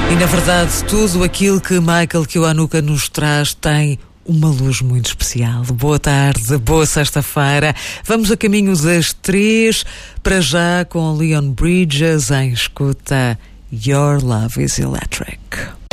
E na verdade, tudo aquilo que Michael Kiwanuka nos traz tem uma luz muito especial. Boa tarde, boa sexta-feira. Vamos a caminho das 3, para já com Leon Bridges em escuta Your Love is Electric.